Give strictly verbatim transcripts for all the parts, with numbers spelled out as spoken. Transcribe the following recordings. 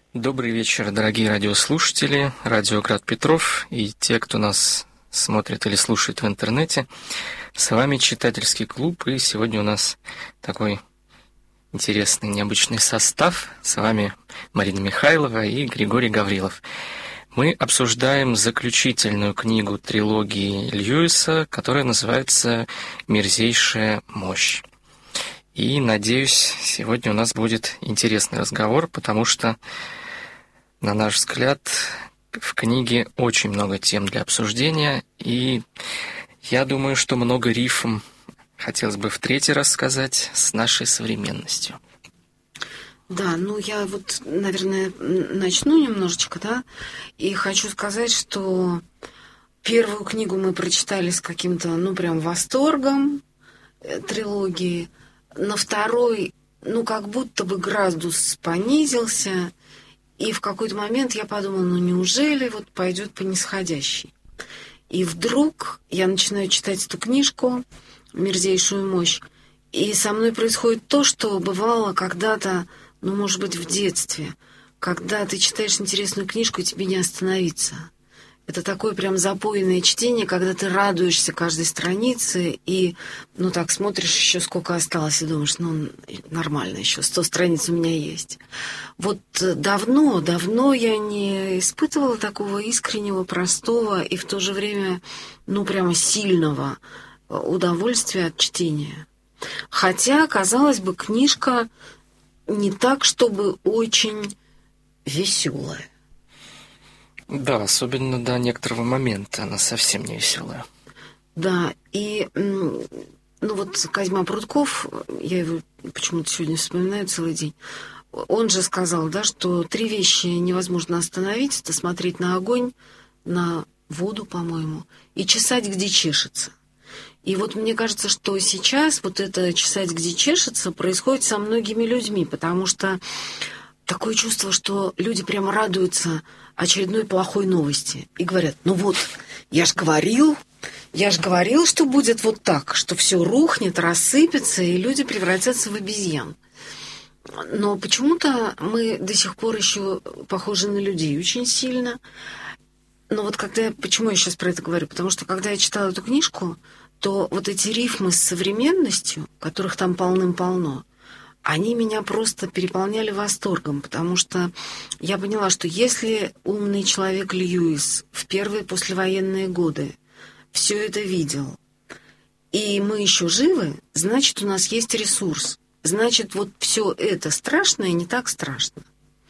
Добрый вечер, дорогие радиослушатели, радио Град Петров и те, кто нас смотрит или слушает в интернете. С вами читательский клуб, и сегодня у нас такой интересный, необычный состав. С вами Марина Михайлова и Григорий Гаврилов. Мы обсуждаем заключительную книгу трилогии Льюиса, которая называется «Мерзейшая мощь». И, надеюсь, сегодня у нас будет интересный разговор, потому что, на наш взгляд, в книге очень много тем для обсуждения, и я думаю, что много рифм, хотелось бы в третий раз сказать, с нашей современностью. Да, ну я вот, наверное, начну немножечко, да, и хочу сказать, что первую книгу мы прочитали с каким-то, ну, прям восторгом трилогии, на второй, ну, как будто бы градус понизился, и в какой-то момент я подумала, ну, неужели вот пойдет по нисходящей? И вдруг я начинаю читать эту книжку «Мерзейшую мощь», и со мной происходит то, что бывало когда-то, ну, может быть, в детстве, когда ты читаешь интересную книжку, и тебе не остановиться. Это такое прям запойное чтение, когда ты радуешься каждой странице и, ну, так смотришь еще сколько осталось и думаешь, ну, нормально, еще сто страниц у меня есть. Вот давно, давно я не испытывала такого искреннего, простого и в то же время, ну, прямо сильного удовольствия от чтения. Хотя, казалось бы, книжка не так, чтобы очень веселая. Да, особенно до некоторого момента она совсем не веселая. Да, и ну вот Козьма Прутков, я его почему-то сегодня вспоминаю целый день, он же сказал, да, что три вещи невозможно остановить: это смотреть на огонь, на воду, по-моему, и чесать, где чешется. И вот мне кажется, что сейчас вот это чесать, где чешется, происходит со многими людьми, потому что такое чувство, что люди прямо радуются очередной плохой новости и говорят, ну вот, я ж говорил, я ж говорил, что будет вот так, что все рухнет, рассыпется, и люди превратятся в обезьян. Но почему-то мы до сих пор еще похожи на людей очень сильно. Но вот когда я... Почему я сейчас про это говорю? Потому что когда я читала эту книжку, то вот эти рифмы с современностью, которых там полным-полно, они меня просто переполняли восторгом, потому что я поняла, что если умный человек Льюис в первые послевоенные годы все это видел, и мы еще живы, значит, у нас есть ресурс. Значит, вот все это страшное не так страшно.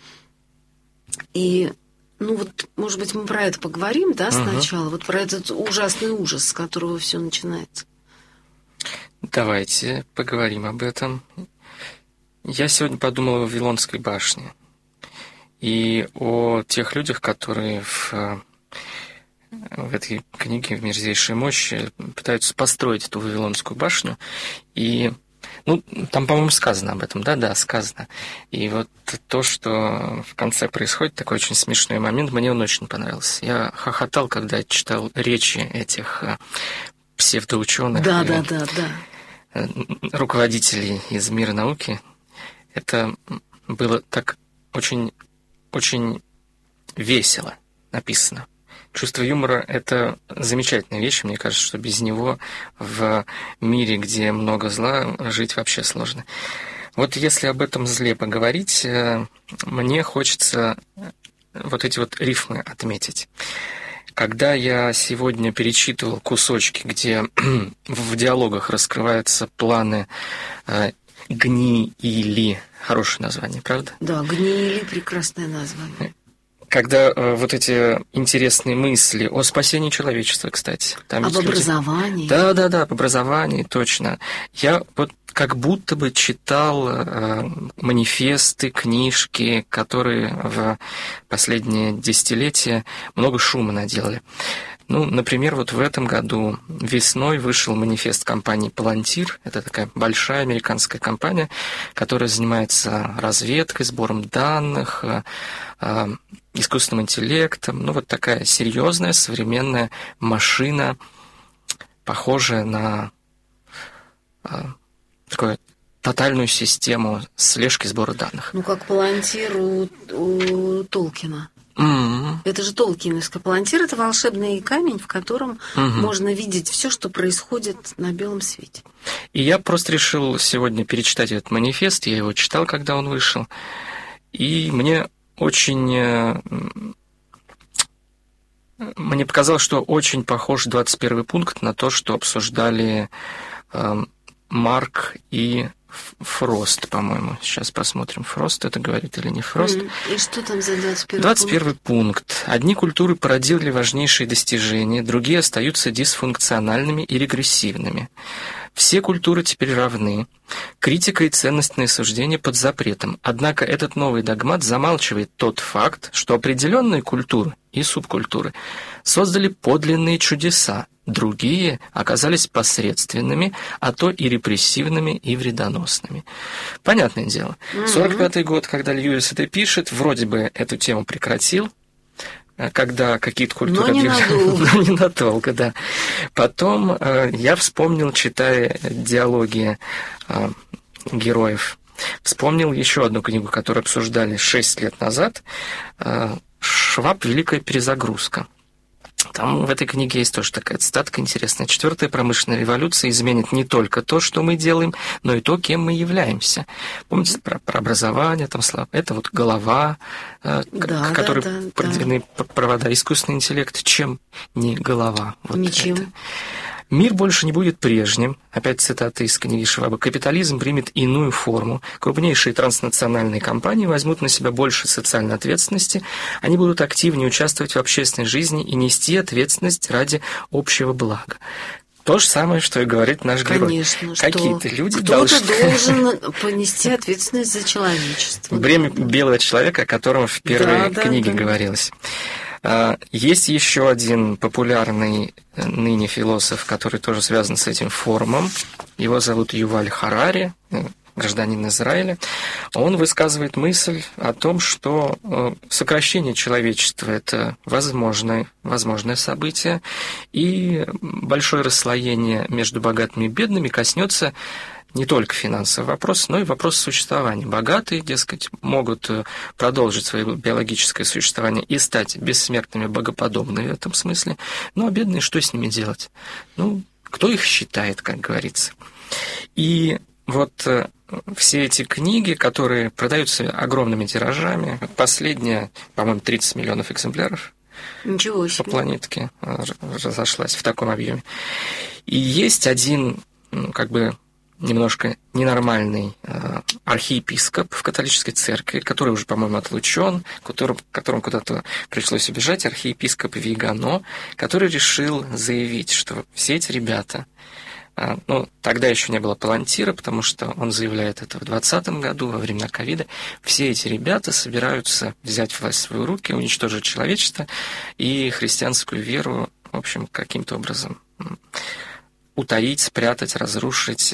И, ну вот, может быть, мы про это поговорим, да, сначала? Uh-huh. Вот про этот ужасный ужас, с которого все начинается. Давайте поговорим об этом. Я сегодня подумал о Вавилонской башне и о тех людях, которые в, в этой книге «В мерзейшей мощи» пытаются построить эту Вавилонскую башню. И, ну, там, по-моему, сказано об этом, да-да, сказано. И вот то, что в конце происходит, такой очень смешной момент, мне он очень понравился. Я хохотал, когда читал речи этих псевдоученых, да, да, да, да. руководителей из мира науки. Это было так очень, очень весело написано. Чувство юмора – это замечательная вещь. Мне кажется, что без него в мире, где много зла, жить вообще сложно. Вот если об этом зле поговорить, мне хочется вот эти вот рифмы отметить. Когда я сегодня перечитывал кусочки, где в диалогах раскрываются планы «Гни-или», хорошее название, правда? Да, «Гни-или» — прекрасное название. Когда э, вот эти интересные мысли о спасении человечества, кстати. Там об образовании. Да, да, да, об образовании, точно. Я вот как будто бы читал э, манифесты, книжки, которые в последние десятилетия много шума наделали. Ну, например, вот в этом году весной вышел манифест компании Palantir. Это такая большая американская компания, которая занимается разведкой, сбором данных, искусственным интеллектом. Ну, вот такая серьезная современная машина, похожая на такое тотальную систему слежки сбора данных. Ну, как Палантир у, у Толкина. Mm-hmm. Это же толкиновская. Палантир — это волшебный камень, в котором mm-hmm. можно видеть все, что происходит на белом свете. И я просто решил сегодня перечитать этот манифест. Я его читал, когда он вышел. И мне очень... Мне показалось, что очень похож двадцать первый пункт на то, что обсуждали э, Марк и Фрост, по-моему. Сейчас посмотрим, Фрост это говорит или не Фрост. И что там за двадцать первый двадцать первый пункт? пункт. Одни культуры породили важнейшие достижения, другие остаются дисфункциональными и регрессивными. Все культуры теперь равны. Критика и ценностные суждения под запретом. Однако этот новый догмат замалчивает тот факт, что определенные культуры и субкультуры создали подлинные чудеса, другие оказались посредственными, а то и репрессивными и вредоносными. Понятное дело. сорок пятый год, когда Льюис это пишет, вроде бы эту тему прекратил, когда какие-то культуры объявляют, но ненадолго, да. Потом э, я вспомнил, читая диалоги э, героев, вспомнил еще одну книгу, которую обсуждали шесть лет назад, э, «Шваб. Великая перезагрузка». Там в этой книге есть тоже такая цитатка интересная. «Четвертая промышленная революция изменит не только то, что мы делаем, но и то, кем мы являемся». Помните про, про образование, там слова? Это вот голова, э, да, к которой да, да, проведены да. провода. Искусственный интеллект, чем не голова? Вот Ничем. Это. «Мир больше не будет прежним», опять цитата из книги Шваба, «капитализм примет иную форму, крупнейшие транснациональные компании возьмут на себя больше социальной ответственности, они будут активнее участвовать в общественной жизни и нести ответственность ради общего блага». То же самое, что и говорит наш герой. Конечно, какие-то люди кто-то должны... должен понести ответственность за человечество. Бремя белого человека, о котором в первой да, книге да, да. говорилось. Есть еще один популярный ныне философ, который тоже связан с этим форумом. Его зовут Юваль Харари, гражданин Израиля. Он высказывает мысль о том, что сокращение человечества – это возможное, возможное событие, и большое расслоение между богатыми и бедными коснется не только финансовый вопрос, но и вопрос существования. Богатые, дескать, могут продолжить свое биологическое существование и стать бессмертными, богоподобными в этом смысле. Ну, а бедные, что с ними делать? Ну, кто их считает, как говорится. И вот все эти книги, которые продаются огромными тиражами, последняя, по-моему, тридцать миллионов экземпляров, Ничего себе. По планетке разошлась в таком объеме. И есть один, ну, как бы, немножко ненормальный э, архиепископ в католической церкви, который уже, по-моему, отлучен, которому, которому куда-то пришлось убежать, архиепископ Вигано, который решил заявить, что все эти ребята, э, ну, тогда еще не было Палантира, потому что он заявляет это в двадцатом году, во времена ковида, все эти ребята собираются взять власть в свои руки, уничтожить человечество и христианскую веру, в общем, каким-то образом утаить, спрятать, разрушить,